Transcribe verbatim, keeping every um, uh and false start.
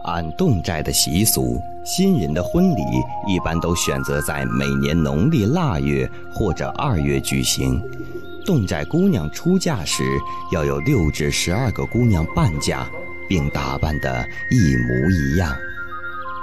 按侗寨的习俗，新人的婚礼一般都选择在每年农历腊月或者二月举行。侗寨姑娘出嫁时，要有六至十二个姑娘伴嫁，并打扮得一模一样。